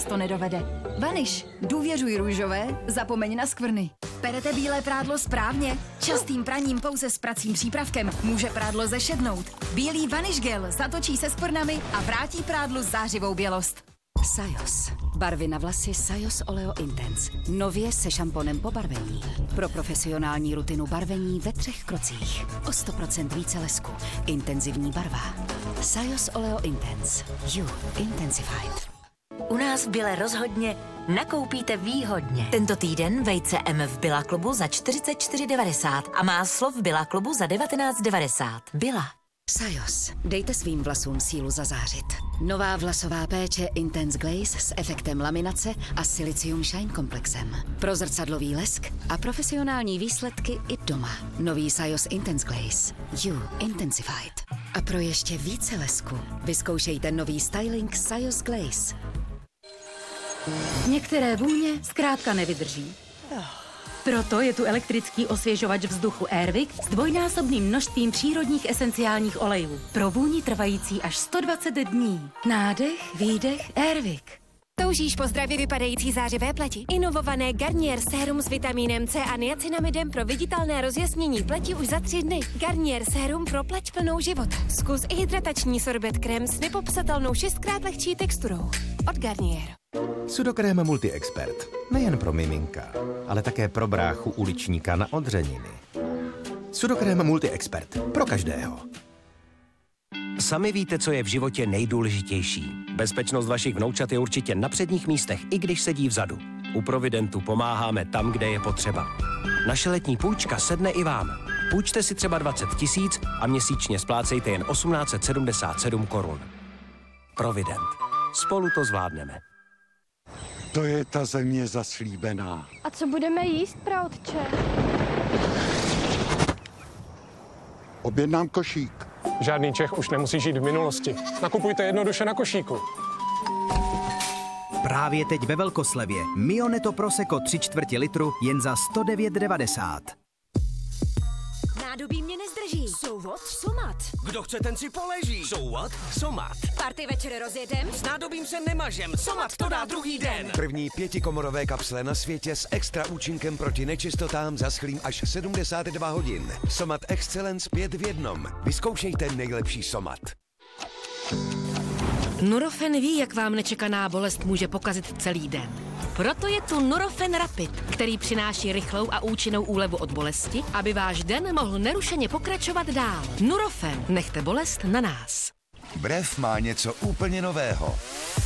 to nedovede. Vaniš, důvěřuj růžové, zapomeň na skvrny. Perete bílé prádlo správně? Častým praním pouze s pracím přípravkem může prádlo zešednout. Bílý Vanish Gel zatočí se skvrnami a vrátí prádlu zářivou bělost. Sajos. Barvy na vlasy Sajos Oleo Intense. Nově se šamponem po barvení. Pro profesionální rutinu barvení ve 3 krocích. O 100% více lesku. Intenzivní barva. Sajos Oleo Intense. You Intensified. U nás v Bile rozhodně nakoupíte výhodně. Tento týden vejce M v Billa klubu za 44,90 a máslo v Billa klubu za 19,90. Billa. Sajos. Dejte svým vlasům sílu zazářit. Nová vlasová péče Intense Glaze s efektem laminace a Silicium Shine komplexem. Pro zrcadlový lesk a profesionální výsledky i doma. Nový Sajos Intense Glaze. You Intensified. A pro ještě více lesku vyzkoušejte nový styling Sajos Glaze. Některé vůně zkrátka nevydrží. Proto je tu elektrický osvěžovač vzduchu Airwick s dvojnásobným množstvím přírodních esenciálních olejů. Pro vůni trvající až 120 dní. Nádech, výdech, Airwick. Toužíš po zdravě vypadající zářivé pleti? Inovované Garnier sérum s vitamínem C a niacinamidem pro viditelné rozjasnění pleti už za 3 dny. Garnier sérum pro pleť plnou života. Zkus i hydratační sorbet krém s nepopsatelnou 6x lehčí texturou. Od Garnier. Sudokrém Multi-Expert. Nejen pro miminka, ale také pro bráchu uličníka na odřeniny. Sudokrém Multi-Expert. Pro každého. Sami víte, co je v životě nejdůležitější. Bezpečnost vašich vnoučat je určitě na předních místech, i když sedí vzadu. U Providentu pomáháme tam, kde je potřeba. Naše letní půjčka sedne i vám. Půjčte si třeba 20 000 a měsíčně splácejte jen 1877 korun. Provident. Spolu to zvládneme. To je ta země zaslíbená. A co budeme jíst, praotče? Objednám košík. Žádný Čech už nemusí žít v minulosti. Nakupujte jednoduše na košíku. Právě teď ve velkoslevě Mioneto Prosecco 3/4 litru jen za 109,90. Nádobí mě nezdrží. So what? Somat. Kdo chce, ten si poleží. So what? Somat. Party večer rozjedem. S nádobím se nemažem. Somat to dá druhý den. První 5komorové kapsle na světě s extra účinkem proti nečistotám zaschlým až 72 hodin. Somat Excellence 5 v 1. Vyzkoušejte nejlepší Somat. Nurofen ví, jak vám nečekaná bolest může pokazit celý den. Proto je tu Nurofen Rapid, který přináší rychlou a účinnou úlevu od bolesti, aby váš den mohl nerušeně pokračovat dál. Nurofen, nechte bolest na nás. Brev má něco úplně nového.